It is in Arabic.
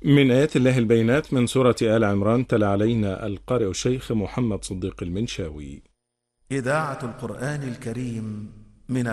من آيات الله البينات من سورة آل عمران، تلا علينا القارئ الشيخ محمد صديق المنشاوي. إذاعة القرآن الكريم من